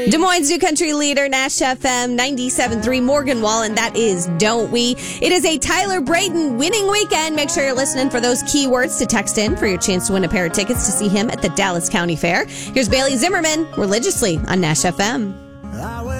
Des Moines New Country leader, Nash FM 97.3 Morgan Wallen. That is Don't We. It is a Tyler Braden winning weekend. Make sure you're listening for those keywords to text in for your chance to win a pair of tickets to see him at the Dallas County Fair. Here's Bailey Zimmerman religiously on Nash FM.